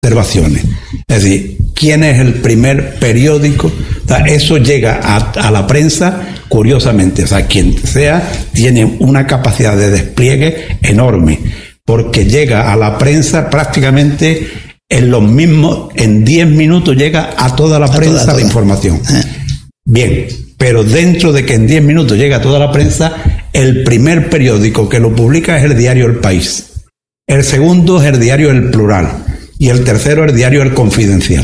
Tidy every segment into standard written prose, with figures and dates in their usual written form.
observaciones. Es decir, ¿quién es el primer periódico? O sea, eso llega a la prensa curiosamente. O sea, quien sea tiene una capacidad de despliegue enorme, porque llega a la prensa prácticamente en 10 minutos llega a toda la prensa toda la información. Bien, pero dentro de que en 10 minutos llega a toda la prensa, el primer periódico que lo publica es el diario El País. El segundo es el diario El Plural. Y el tercero es el diario El Confidencial.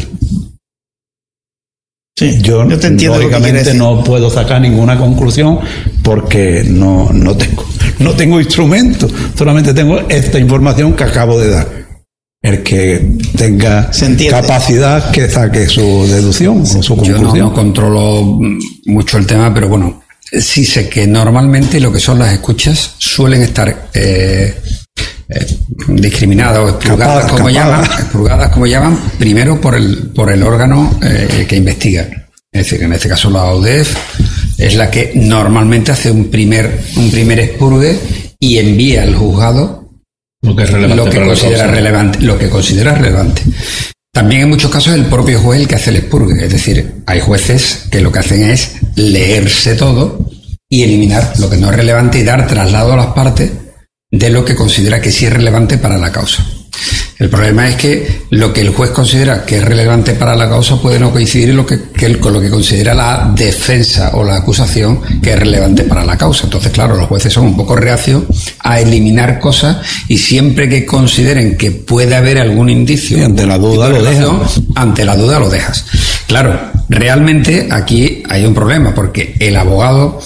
Sí, yo te entiendo. Lógicamente no puedo sacar ninguna conclusión porque no tengo instrumento, solamente tengo esta información que acabo de dar. El que tenga capacidad que saque su deducción o su conclusión. Yo no controlo mucho el tema, pero bueno, sí sé que normalmente lo que son las escuchas suelen estar discriminadas o expurgadas, como llaman, primero por el órgano que investiga. Es decir, en este caso la AUDEF es la que normalmente hace un primer expurgue y envía al juzgado lo que considera relevante. También en muchos casos es el propio juez el que hace el expurgue. Es decir, hay jueces que lo que hacen es leerse todo y eliminar lo que no es relevante y dar traslado a las partes de lo que considera que sí es relevante para la causa. El problema es que lo que el juez considera que es relevante para la causa puede no coincidir con lo que considera la defensa o la acusación que es relevante para la causa. Entonces, claro, los jueces son un poco reacios a eliminar cosas y siempre que consideren que puede haber algún indicio, ante la duda lo dejas. Claro, realmente aquí hay un problema porque el abogado...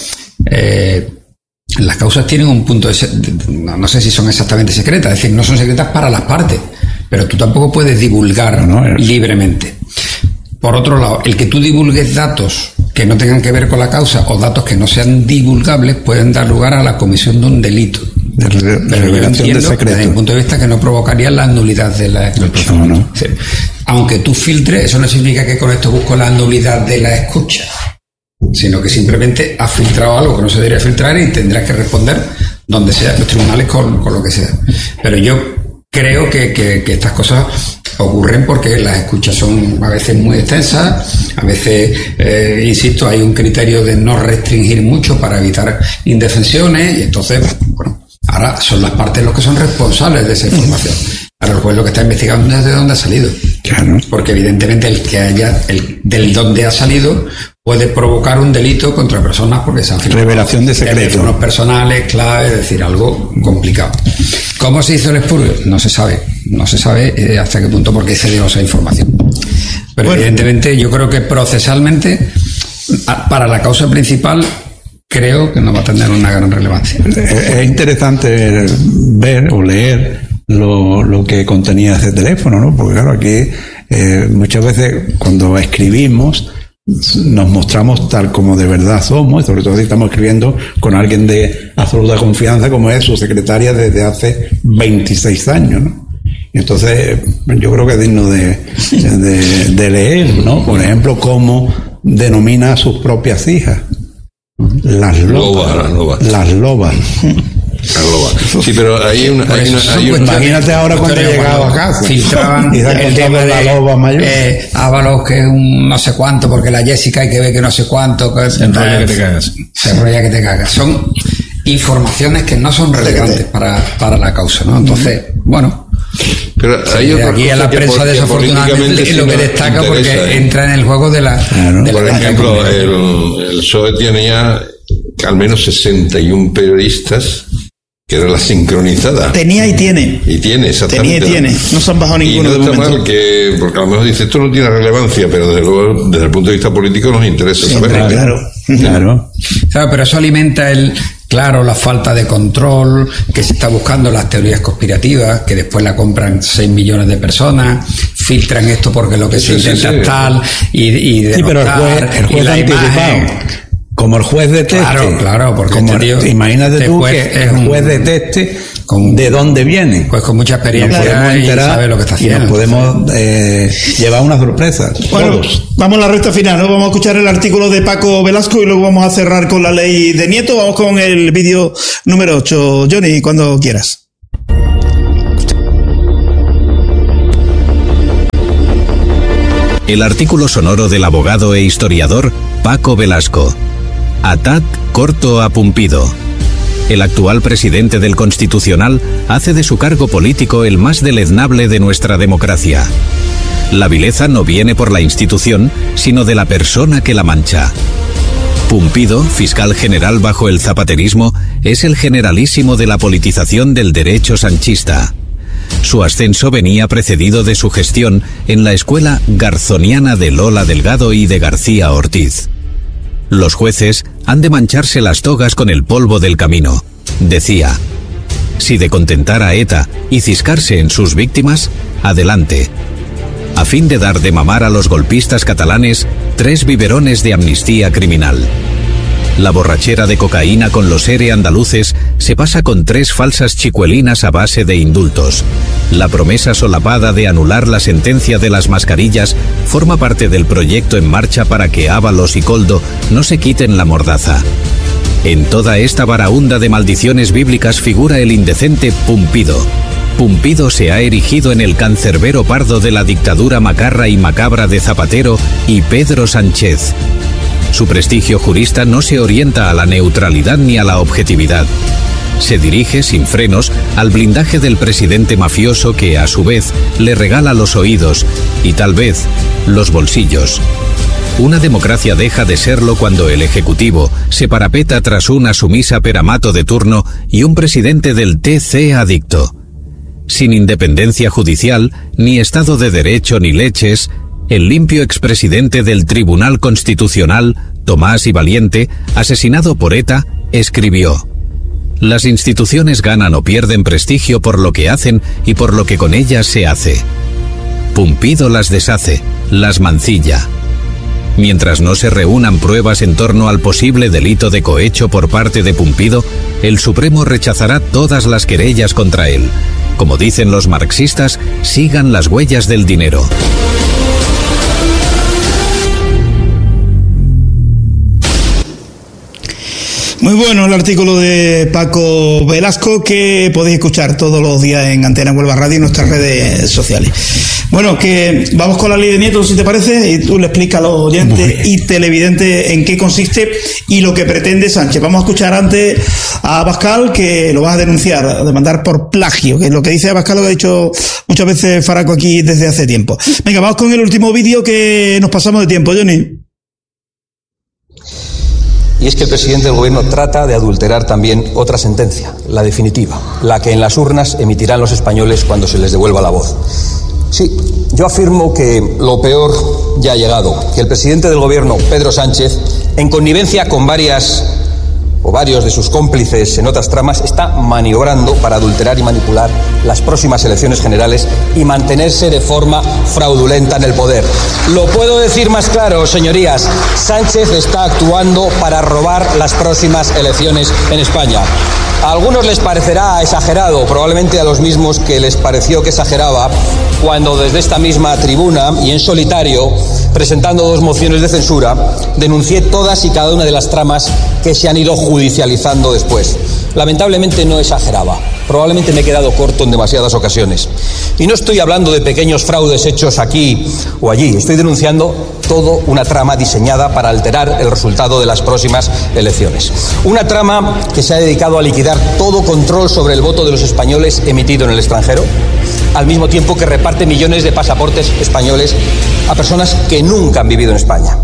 las causas tienen un punto no sé si son exactamente secretas, es decir, no son secretas para las partes, pero tú tampoco puedes divulgar libremente. Por otro lado, el que tú divulgues datos que no tengan que ver con la causa o datos que no sean divulgables pueden dar lugar a la comisión de un delito. Pero yo entiendo, desde mi punto de vista, que no provocaría la nulidad de la escucha. No. Sí. Aunque tú filtres, eso no significa que con esto busco la nulidad de la escucha, sino que simplemente has filtrado algo que no se debería filtrar y tendrás que responder donde sea, los tribunales con lo que sea. Pero yo creo que estas cosas ocurren porque las escuchas son a veces muy extensas, a veces, insisto, hay un criterio de no restringir mucho para evitar indefensiones y entonces, bueno, ahora son las partes los que son responsables de esa información. Ahora el juez lo que está investigando es de dónde ha salido. Claro. Porque evidentemente del dónde ha salido puede provocar un delito contra personas porque se han filtrado revelación de secretos, teléfonos personales, claves, es decir, algo complicado. ¿Cómo se hizo el expurgo? No se sabe hasta qué punto porque se dio esa información. Pero bueno, evidentemente yo creo que procesalmente para la causa principal creo que no va a tener una gran relevancia. Es interesante ver o leer lo que contenía ese teléfono, ¿no? Porque claro, aquí muchas veces cuando escribimos nos mostramos tal como de verdad somos, y sobre todo si estamos escribiendo con alguien de absoluta confianza como es su secretaria desde hace 26 años, ¿no? Y entonces yo creo que es digno de leer, ¿no? Por ejemplo, cómo denomina a sus propias hijas. Las lobas. Las lobas. Sí, pero hay una imagínate ahora cuando llegaba a casa filtraban el tema de la loba mayor, Ábalos que es un no sé cuánto porque la Jessica hay que ver que no sé cuánto se enrolla que te cagas. Son informaciones que no son relevantes para la causa, ¿no? Entonces, bueno, pero hay aquí a la prensa desafortunadamente es lo que destaca porque entra en el juego de la por ejemplo, el PSOE tiene ya al menos 61 periodistas que era la sincronizada. Tenía y tiene. Y tiene, exactamente. Tenía y tiene. No se han bajado ninguno. Y no está mal que, porque a lo mejor dice, esto no tiene relevancia, pero desde luego, desde el punto de vista político nos interesa saber. Claro. Pero eso alimenta la falta de control, que se está buscando las teorías conspirativas, que después la compran 6 millones de personas, filtran esto porque lo que se intenta es tal, y de pero el juez ha anticipado. Como el juez de teste. Claro, porque imagínate tú que el juez de teste de dónde viene. Pues con mucha experiencia y sabe lo que está haciendo. Y nos podemos llevar una sorpresa. Bueno, vamos a la recta final, ¿no? Vamos a escuchar el artículo de Paco Velasco y luego vamos a cerrar con la ley de Nieto. Vamos con el vídeo número 8. Johnny, cuando quieras. El artículo sonoro del abogado e historiador Paco Velasco. Atad corto a Pumpido. El actual presidente del Constitucional hace de su cargo político el más deleznable de nuestra democracia. La vileza no viene por la institución, sino de la persona que la mancha. Pumpido, fiscal general bajo el zapaterismo, es el generalísimo de la politización del derecho sanchista. Su ascenso venía precedido de su gestión en la escuela garzoniana de Lola Delgado y de García Ortiz. Los jueces han de mancharse las togas con el polvo del camino. Decía: si de contentar a ETA y ciscarse en sus víctimas, adelante. A fin de dar de mamar a los golpistas catalanes 3 biberones de amnistía criminal. La borrachera de cocaína con los ERE andaluces se pasa con 3 falsas chicuelinas a base de indultos. La promesa solapada de anular la sentencia de las mascarillas forma parte del proyecto en marcha para que Ábalos y Koldo no se quiten la mordaza. En toda esta baraúnda de maldiciones bíblicas figura el indecente Pumpido. Pumpido se ha erigido en el cancerbero pardo de la dictadura macarra y macabra de Zapatero y Pedro Sánchez. Su prestigio jurista no se orienta a la neutralidad ni a la objetividad. Se dirige sin frenos al blindaje del presidente mafioso que, a su vez, le regala los oídos y, tal vez, los bolsillos. Una democracia deja de serlo cuando el Ejecutivo se parapeta tras una sumisa peramato de turno y un presidente del TC adicto. Sin independencia judicial, ni Estado de Derecho ni leches, el limpio expresidente del Tribunal Constitucional, Tomás y Valiente, asesinado por ETA, escribió: las instituciones ganan o pierden prestigio por lo que hacen y por lo que con ellas se hace. Pumpido las deshace, las mancilla. Mientras no se reúnan pruebas en torno al posible delito de cohecho por parte de Pumpido, el Supremo rechazará todas las querellas contra él. Como dicen los marxistas, sigan las huellas del dinero. Muy bueno el artículo de Paco Velasco, que podéis escuchar todos los días en Antena Huelva Radio y en nuestras redes sociales. Bueno, que vamos con la ley de Nieto, si te parece, y tú le explicas a los oyentes y televidentes en qué consiste y lo que pretende Sánchez. Vamos a escuchar antes a Abascal, que lo vas a denunciar, a demandar por plagio, que es lo que dice Abascal, lo que ha dicho muchas veces Faraco aquí desde hace tiempo. Venga, vamos con el último vídeo, que nos pasamos de tiempo, Johnny. Y es que el presidente del gobierno trata de adulterar también otra sentencia, la definitiva, la que en las urnas emitirán los españoles cuando se les devuelva la voz. Sí, yo afirmo que lo peor ya ha llegado, que el presidente del gobierno, Pedro Sánchez, en connivencia con varios de sus cómplices en otras tramas, está maniobrando para adulterar y manipular las próximas elecciones generales y mantenerse de forma fraudulenta en el poder. Lo puedo decir más claro, señorías, Sánchez está actuando para robar las próximas elecciones en España. A algunos les parecerá exagerado, probablemente a los mismos que les pareció que exageraba cuando desde esta misma tribuna y en solitario, presentando 2 mociones de censura, denuncié todas y cada una de las tramas que se han ido judicializando después. Lamentablemente no exageraba, probablemente me he quedado corto en demasiadas ocasiones. Y no estoy hablando de pequeños fraudes hechos aquí o allí, estoy denunciando toda una trama diseñada para alterar el resultado de las próximas elecciones. Una trama que se ha dedicado a liquidar todo control sobre el voto de los españoles emitido en el extranjero, al mismo tiempo que reparte millones de pasaportes españoles a personas que nunca han vivido en España.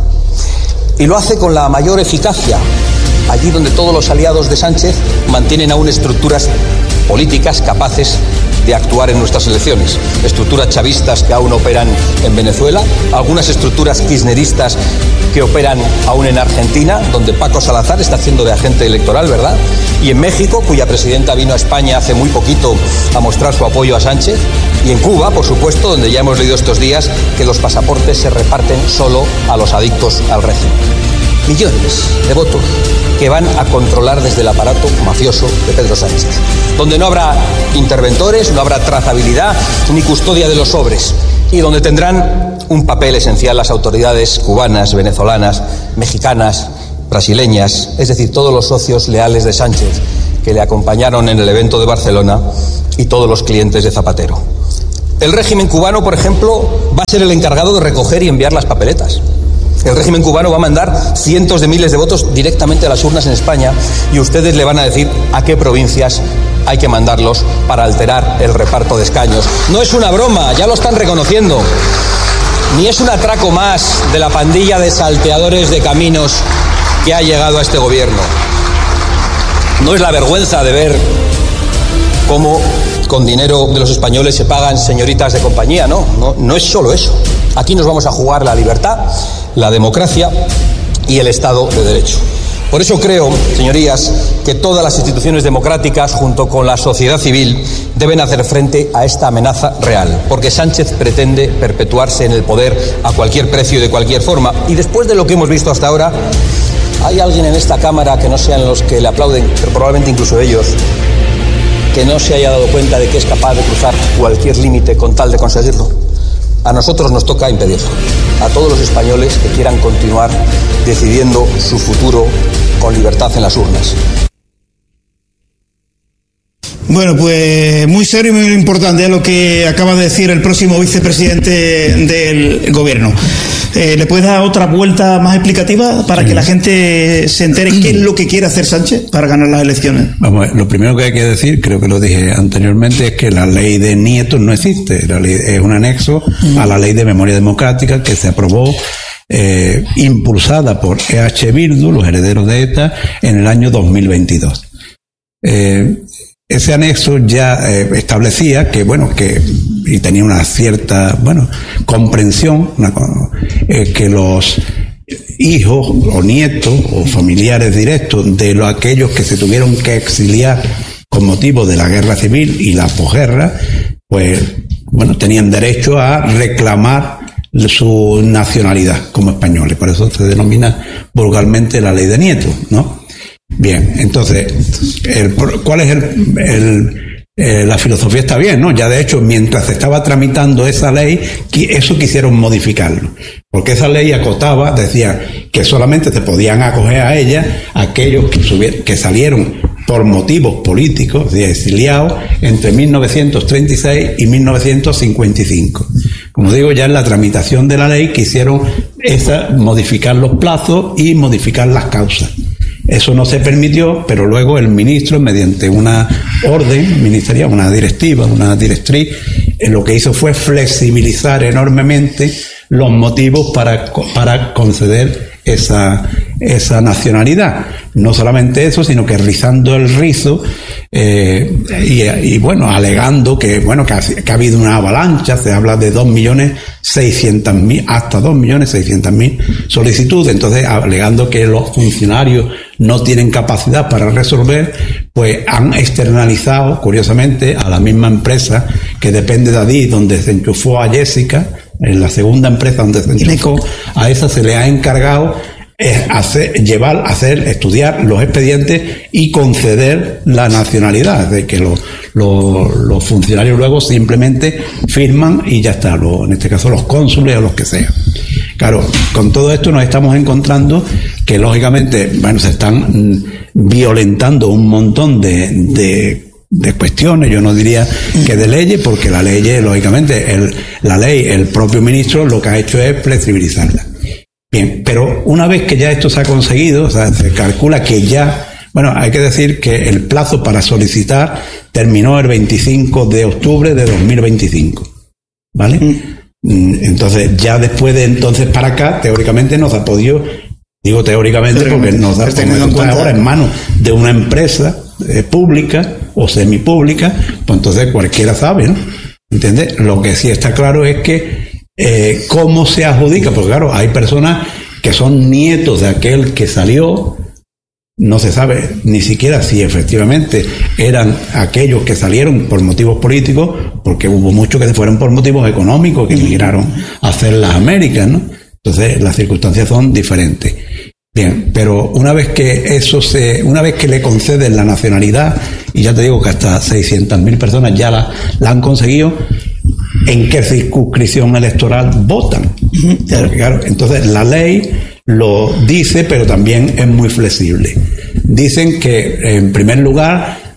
Y lo hace con la mayor eficacia, allí donde todos los aliados de Sánchez mantienen aún estructuras políticas capaces de actuar en nuestras elecciones. Estructuras chavistas que aún operan en Venezuela, algunas estructuras kirchneristas que operan aún en Argentina, donde Paco Salazar está haciendo de agente electoral, ¿verdad? Y en México, cuya presidenta vino a España hace muy poquito a mostrar su apoyo a Sánchez. Y en Cuba, por supuesto, donde ya hemos leído estos días que los pasaportes se reparten solo a los adictos al régimen. Millones de votos que van a controlar desde el aparato mafioso de Pedro Sánchez, donde no habrá interventores, no habrá trazabilidad ni custodia de los sobres, y donde tendrán un papel esencial las autoridades cubanas, venezolanas, mexicanas, brasileñas, es decir, todos los socios leales de Sánchez que le acompañaron en el evento de Barcelona y todos los clientes de Zapatero. El régimen cubano, por ejemplo, va a ser el encargado de recoger y enviar las papeletas. El régimen cubano va a mandar cientos de miles de votos directamente a las urnas en España y ustedes le van a decir a qué provincias hay que mandarlos para alterar el reparto de escaños. No es una broma, ya lo están reconociendo. Ni es un atraco más de la pandilla de salteadores de caminos que ha llegado a este gobierno. No es la vergüenza de ver cómo con dinero de los españoles se pagan señoritas de compañía, no es solo eso. Aquí nos vamos a jugar la libertad, la democracia y el Estado de Derecho. Por eso creo, señorías, que todas las instituciones democráticas, junto con la sociedad civil, deben hacer frente a esta amenaza real, porque Sánchez pretende perpetuarse en el poder a cualquier precio y de cualquier forma. Y después de lo que hemos visto hasta ahora, ¿hay alguien en esta Cámara que no sean los que le aplauden, pero probablemente incluso ellos, que no se haya dado cuenta de que es capaz de cruzar cualquier límite con tal de conseguirlo? A nosotros nos toca impedirlo. A todos los españoles que quieran continuar decidiendo su futuro con libertad en las urnas. Bueno, pues muy serio y muy importante lo que acaba de decir el próximo vicepresidente del gobierno. ¿Le puedes dar otra vuelta más explicativa para que la gente se entere qué es lo que quiere hacer Sánchez para ganar las elecciones? Vamos, lo primero que hay que decir, creo que lo dije anteriormente, es que la ley de nietos no existe. La ley es un anexo a la ley de memoria democrática que se aprobó, impulsada por EH Bildu, los herederos de ETA, en el año 2022. Ese anexo ya establecía que, y tenía una cierta, comprensión, que los hijos o nietos o familiares directos de aquellos que se tuvieron que exiliar con motivo de la guerra civil y la posguerra, tenían derecho a reclamar su nacionalidad como españoles. Por eso se denomina vulgarmente la ley de nietos, ¿no? Bien, entonces, ¿cuál es la filosofía? Está bien, ¿no? Ya de hecho, mientras se estaba tramitando esa ley, eso quisieron modificarlo. Porque esa ley acotaba, decía que solamente se podían acoger a ella aquellos que salieron por motivos políticos, exiliados, entre 1936 y 1955. Como digo, ya en la tramitación de la ley quisieron modificar los plazos y modificar las causas. Eso no se permitió, pero luego el ministro, mediante una orden ministerial, una directiva, una directriz, lo que hizo fue flexibilizar enormemente los motivos para conceder esa nacionalidad. No solamente eso, sino que rizando el rizo alegando que ha habido una avalancha. Se habla de 2.600.000 hasta 2.600.000 solicitudes. Entonces, alegando que los funcionarios no tienen capacidad para resolver, pues han externalizado, curiosamente, a la misma empresa que depende de allí, donde se enchufó a Jessica, en la segunda empresa donde se enchufó, a esa se le ha encargado estudiar los expedientes y conceder la nacionalidad, de que los funcionarios luego simplemente firman y ya está, en este caso los cónsules o los que sean. Claro, con todo esto nos estamos encontrando que lógicamente, se están violentando un montón de cuestiones, yo no diría que de leyes, porque la ley, lógicamente, el propio ministro lo que ha hecho es flexibilizarla. Bien, pero una vez que ya esto se ha conseguido, se calcula que ya, hay que decir que el plazo para solicitar terminó el 25 de octubre de 2025, ¿vale? Entonces, ya después de entonces para acá, teóricamente no se ha podido, digo teóricamente porque no se ha podido ahora en manos de una empresa pública o semipública, pues entonces cualquiera sabe, ¿no? ¿Entiendes? Lo que sí está claro es que cómo se adjudica, porque claro, hay personas que son nietos de aquel que salió, no se sabe ni siquiera si efectivamente eran aquellos que salieron por motivos políticos, porque hubo muchos que se fueron por motivos económicos, que emigraron a hacer las Américas, ¿no? Entonces las circunstancias son diferentes. Bien, pero una vez que le conceden la nacionalidad, y ya te digo que hasta 600.000 personas ya la han conseguido, ¿en qué circunscripción electoral votan? Claro, entonces la ley lo dice, pero también es muy flexible. Dicen que, en primer lugar,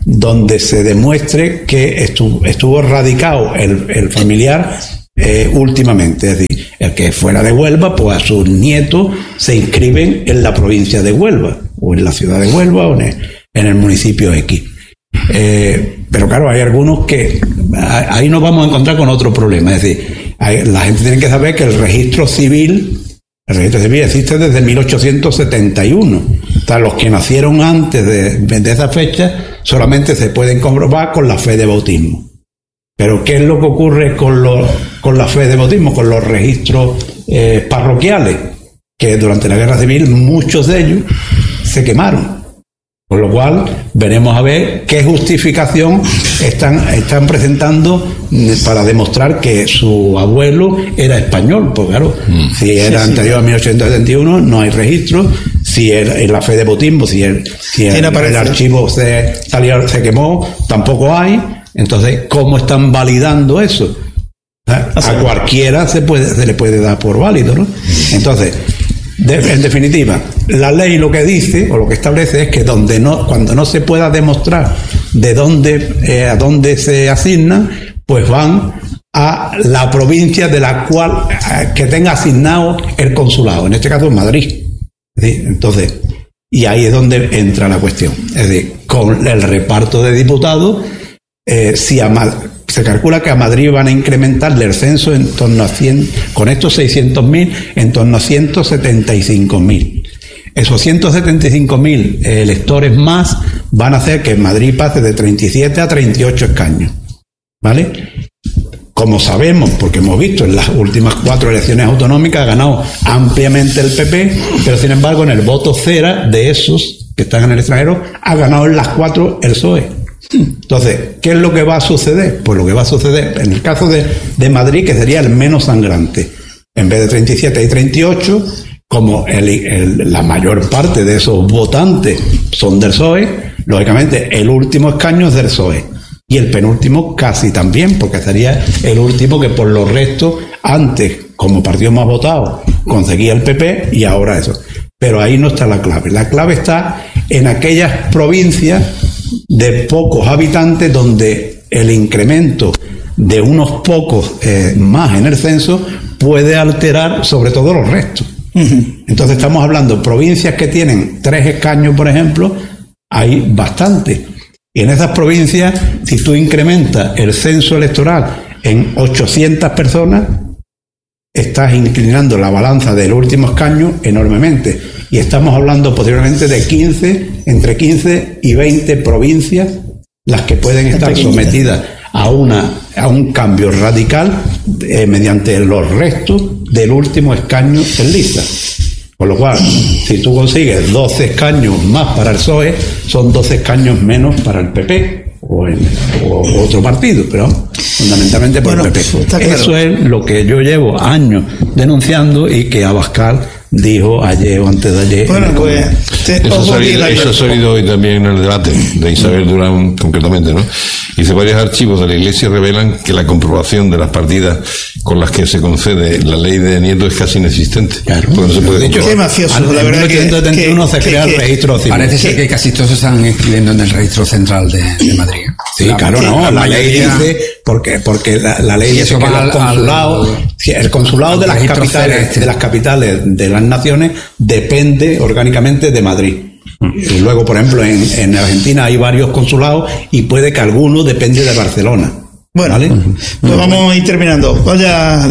donde se demuestre que estuvo radicado el familiar últimamente. Es decir, el que fuera de Huelva, pues a sus nietos se inscriben en la provincia de Huelva, o en la ciudad de Huelva, o en el municipio X. Pero claro, hay algunos que ahí nos vamos a encontrar con otro problema. Es decir, la gente tiene que saber que el registro civil existe desde 1871. O sea, los que nacieron antes de esa fecha solamente se pueden comprobar con la fe de bautismo. Pero ¿qué es lo que ocurre con la fe de bautismo, con los registros parroquiales? Que durante la Guerra Civil muchos de ellos se quemaron. Con lo cual, veremos a ver qué justificación están presentando para demostrar que su abuelo era español. Pues claro, si era anterior a 1871, no hay registro. Si en la fe de bautismo, si el archivo se quemó, tampoco hay. Entonces, ¿cómo están validando eso? A cualquiera se le puede dar por válido, ¿no? Entonces, en definitiva, la ley lo que dice o lo que establece es que cuando no se pueda demostrar a dónde se asigna, pues van a la provincia de la cual que tenga asignado el consulado, en este caso Madrid. ¿Sí? Entonces, y ahí es donde entra la cuestión. Es decir, con el reparto de diputados, se calcula que a Madrid van a incrementarle el censo en torno a 100, con estos 600.000, en torno a 175.000. Esos 175.000 electores más van a hacer que Madrid pase de 37 a 38 escaños. ¿Vale? Como sabemos, porque hemos visto en las últimas 4 elecciones autonómicas, ha ganado ampliamente el PP, pero sin embargo en el voto cera de esos que están en el extranjero, ha ganado en las 4 el PSOE. Entonces, ¿qué es lo que va a suceder? Pues lo que va a suceder, en el caso de Madrid, que sería el menos sangrante, en vez de 37 y 38, como la mayor parte de esos votantes son del PSOE, lógicamente el último escaño es del PSOE. Y el penúltimo casi también, porque sería el último que por los restos, antes, como partido más votado, conseguía el PP y ahora eso. Pero ahí no está la clave. La clave está en aquellas provincias de pocos habitantes donde el incremento de unos pocos más en el censo puede alterar sobre todo los restos. Entonces estamos hablando de provincias que tienen 3 escaños, por ejemplo, hay bastante. Y en esas provincias, si tú incrementas el censo electoral en 800 personas, estás inclinando la balanza del último escaño enormemente. Y estamos hablando posiblemente de entre 15 y 20 provincias las que pueden estar sometidas a un cambio radical mediante los restos del último escaño en lista. Con lo cual, si tú consigues 12 escaños más para el PSOE, son 12 escaños menos para el PP o otro partido, pero fundamentalmente por el PP. Claro. Eso es lo que yo llevo años denunciando y que Abascal dijo ayer o antes de ayer. Bueno, pues eso ha salido hoy también en el debate de Isabel Durán concretamente, ¿no? Dice, varios archivos de la Iglesia revelan que la comprobación de las partidas con las que se concede la ley de nieto es casi inexistente. Claro. No se puede de hecho, qué mafioso, la verdad que en 1971 se crea el registro civil. Parece ser que casi todos se están inscribiendo en el registro central de Madrid. Sí, claro, no, la ley dice, porque la ley dice que los consulados, el consulado de las capitales de las naciones depende orgánicamente de Madrid. Y luego, por ejemplo, en Argentina hay varios consulados y puede que alguno depende de Barcelona. Bueno, ¿vale? Pues vamos a ir terminando. Vaya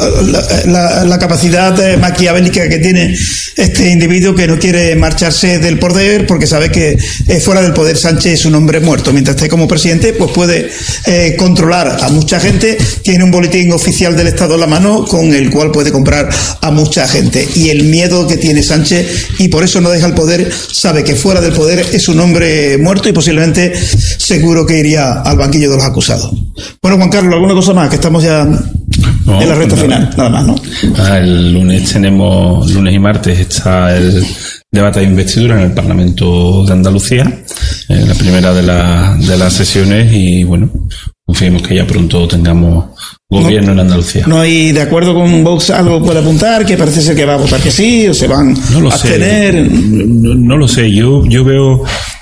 la capacidad maquiavélica que tiene este individuo que no quiere marcharse del poder porque sabe que fuera del poder Sánchez es un hombre muerto. Mientras esté como presidente, pues puede controlar a mucha gente. Tiene un boletín oficial del Estado en la mano con el cual puede comprar a mucha gente. Y el miedo que tiene Sánchez, y por eso no deja el poder, sabe que fuera del poder es un hombre muerto y posiblemente seguro que iría al banquillo de los acusados. Bueno, Juan Carlos, ¿alguna cosa más? Que estamos ya en la recta final, nada más, ¿no? El lunes y martes está el debate de investidura en el Parlamento de Andalucía, la primera de las sesiones, y bueno, confiemos que ya pronto tengamos gobierno en Andalucía. ¿No hay de acuerdo con Vox algo puede apuntar? Que parece ser que va a votar que sí, o se van a abstener. No lo sé, yo veo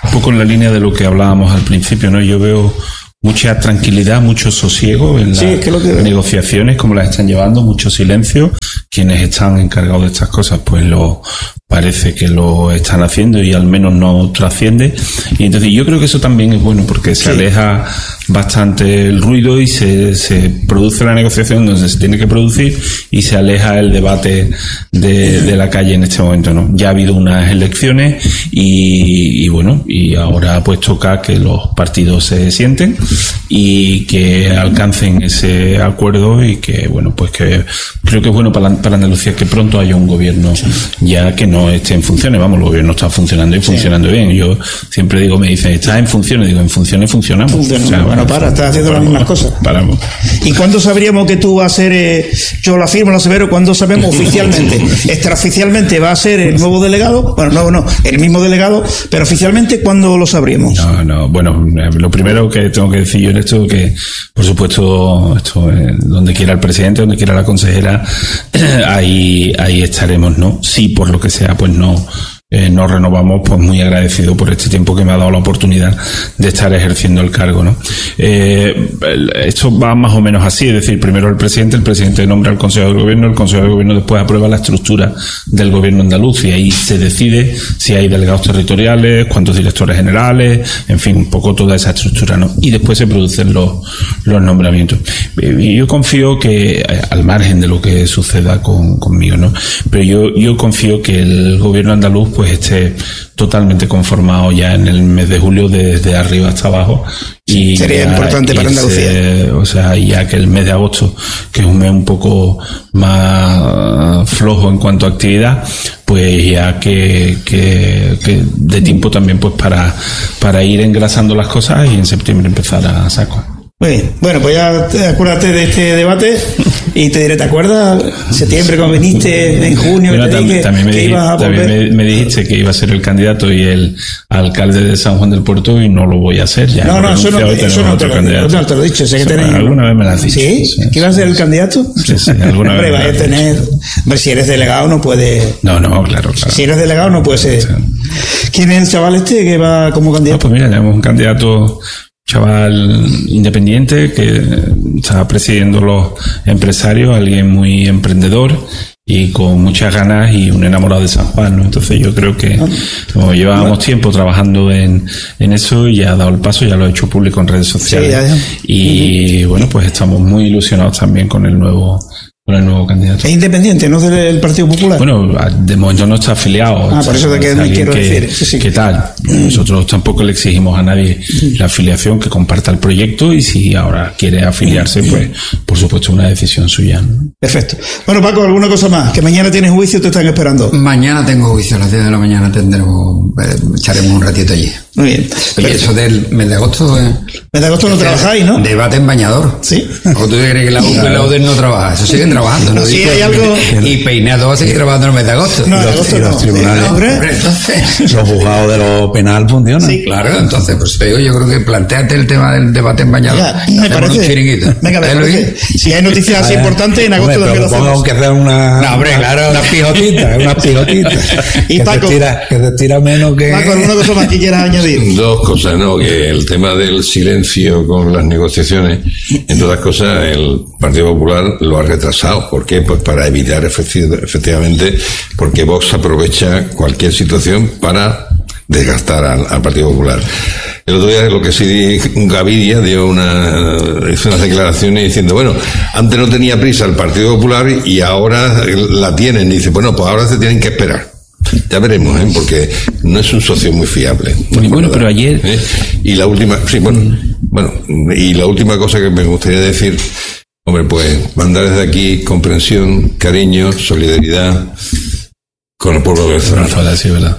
un poco en la línea de lo que hablábamos al principio, ¿no? Yo veo mucha tranquilidad, mucho sosiego en las negociaciones, como las están llevando, mucho silencio. Quienes están encargados de estas cosas, pues parece que lo están haciendo y al menos no trasciende. Y entonces yo creo que eso también es bueno, porque se aleja bastante el ruido y se produce la negociación donde se tiene que producir y se aleja el debate de la calle en este momento, ¿no? Ya ha habido unas elecciones y bueno, y ahora pues toca que los partidos se sienten y que alcancen ese acuerdo y que bueno, pues que creo que es bueno para Andalucía que pronto haya un gobierno ya que no esté en funciones. Vamos, el gobierno está funcionando y funcionando bien. Yo siempre digo, me dicen, ¿estás en funciones? Digo, en funciones funcionamos. O sea, estás haciendo las mismas cosas. Paramos. ¿Y cuándo sabríamos que tú vas a ser, yo lo afirmo, lo asevero, cuándo sabemos oficialmente? Extraoficialmente va a ser el nuevo delegado, bueno, no, el mismo delegado, pero oficialmente, ¿cuándo lo sabríamos? No, bueno, lo primero que tengo que decir yo en esto, que por supuesto, donde quiera el presidente, donde quiera la consejera, ahí estaremos, ¿no? Si por lo que sea, pues no renovamos, pues muy agradecido por este tiempo que me ha dado la oportunidad de estar ejerciendo el cargo, ¿no? Esto va más o menos así, es decir, primero el presidente nombra al Consejo de Gobierno, el Consejo de Gobierno después aprueba la estructura del Gobierno andaluz y ahí se decide si hay delegados territoriales, cuántos directores generales, en fin, un poco toda esa estructura, ¿no? Y después se producen los nombramientos. Y yo confío que, al margen de lo que suceda conmigo, ¿no? Pero yo confío que el Gobierno andaluz pues esté totalmente conformado ya en el mes de julio desde arriba hasta abajo y sería importante para Andalucía, o sea, ya que el mes de agosto, que es un mes un poco más flojo en cuanto a actividad, pues ya que de tiempo también pues para ir engrasando las cosas y en septiembre empezar a saco. Muy bien. Bueno, pues ya acuérdate de este debate y te diré, ¿te acuerdas? Septiembre cuando viniste, en junio, bueno, también me dijiste que iba a ser el candidato y el alcalde de San Juan del Puerto y no lo voy a hacer ya. No, eso no te lo he dicho. Sé que tenés... Alguna vez me lo has dicho. ¿Sí? ¿Que ibas a ser el candidato? Sí, alguna vez. Vaya a tener... Hombre, si eres delegado no puedes... No, claro. Si eres delegado no puedes ser... ¿Quién es el chaval que va como candidato? Pues mira, tenemos un candidato... chaval independiente que está presidiendo los empresarios, alguien muy emprendedor y con muchas ganas y un enamorado de San Juan, ¿no? Entonces yo creo que como llevábamos tiempo trabajando en eso y ya ha dado el paso, ya lo ha hecho público en redes sociales y bueno, pues estamos muy ilusionados también con el nuevo candidato. ¿Es independiente, no del Partido Popular? Bueno, de momento no está afiliado. Por eso me quiero decir. Sí. ¿Qué tal? Nosotros tampoco le exigimos a nadie la afiliación, que comparta el proyecto y si ahora quiere afiliarse, pues por supuesto una decisión suya, ¿no? Perfecto. Bueno, Paco, ¿alguna cosa más? Que mañana tienes juicio, te están esperando. Mañana tengo juicio, a las 10 de la mañana echaremos un ratito allí. Muy bien. Oye, eso del mes de agosto... Mes de agosto no trabajáis, ¿no? Debate en bañador. Sí. ¿O tú crees que la UPA y la UDER no trabajan? Eso siguen trabajando, ¿no? Sí, hay algo... Y Peinado va a seguir trabajando en el mes de agosto. No, los tribunales. Entonces... Los juzgados de lo penal funcionan. Sí, claro. Entonces, pues te digo, yo creo que planteate el tema del debate en bañador. Me parece. Un chiringuito. Venga, me parece. Si hay noticias así importantes, en agosto también lo hacemos. Aunque sea una pijotita, una pijotita. Y Paco... Que se tira menos que... Paco, ¿alguna cosa más que quieras añadir? Dos cosas, ¿no? Que el tema del silencio con las negociaciones, en todas cosas, el Partido Popular lo ha retrasado. ¿Por qué? Pues para evitar efectivamente, porque Vox aprovecha cualquier situación para desgastar al Partido Popular. El otro día, lo que sí, Gaviria hizo unas declaraciones diciendo, bueno, antes no tenía prisa el Partido Popular y ahora la tienen. Y dice, bueno, pues ahora se tienen que esperar. Ya veremos, porque no es un socio muy fiable. Bueno, pero ayer... Y la última, y la última cosa que me gustaría decir, hombre, pues mandar desde aquí comprensión, cariño, solidaridad con el pueblo venezolano. Sí, ¿verdad?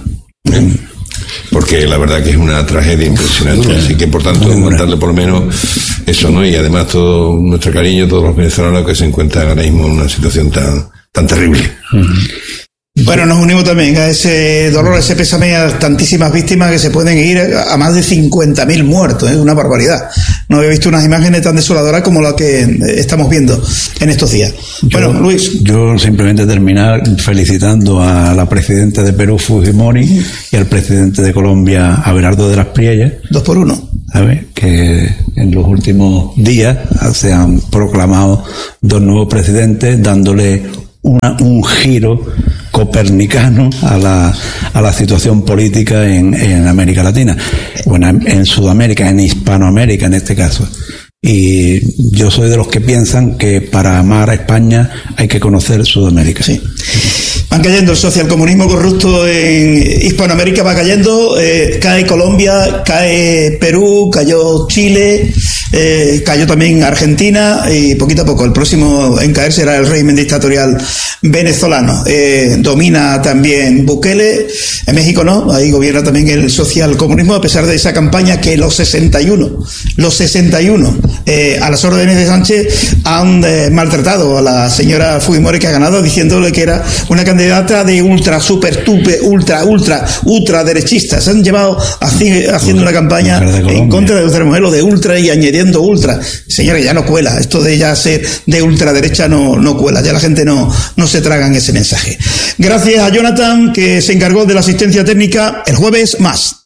Porque la verdad que es una tragedia impresionante, así que por tanto mandarle por lo menos eso, ¿no? Y además todo nuestro cariño, todos los venezolanos que se encuentran ahora mismo en una situación tan terrible. Bueno, nos unimos también a ese dolor, a ese pésame a tantísimas víctimas que se pueden ir a más de 50.000 muertos. Es una barbaridad. No había visto unas imágenes tan desoladoras como la que estamos viendo en estos días. Bueno, Luis. Yo simplemente terminar felicitando a la presidenta de Perú, Fujimori, y al presidente de Colombia, Abelardo de las Priellas. 2-1. ¿Sabes? Que en los últimos días se han proclamado 2 nuevos presidentes, dándole un giro copernicano a la situación política en América Latina, bueno, en Sudamérica, en Hispanoamérica en este caso. Y yo soy de los que piensan que para amar a España hay que conocer Sudamérica. Sí. Van cayendo el socialcomunismo corrupto en Hispanoamérica, va cayendo, cae Colombia, cae Perú, cayó Chile, cayó también Argentina, y poquito a poco el próximo en caer será el régimen dictatorial venezolano. Domina también Bukele, en México no, ahí gobierna también el socialcomunismo, a pesar de esa campaña que los 61 a las órdenes de Sánchez han maltratado a la señora Fujimori, que ha ganado, diciéndole que era una candidata de ultra derechista. Se han llevado haciendo una campaña en contra de nuestra mujer, lo de ultra y añadiendo ultra. Señores, ya no cuela, esto de ya ser de ultraderecha no cuela, ya la gente no se traga en ese mensaje. Gracias a Jonathan, que se encargó de la asistencia técnica. El jueves más.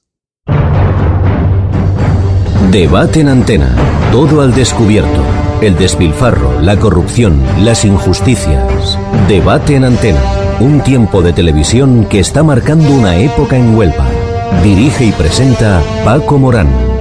Debate en Antena. Todo al descubierto. El despilfarro, la corrupción, las injusticias. Debate en Antena. Un tiempo de televisión que está marcando una época en Huelva. Dirige y presenta Paco Morán.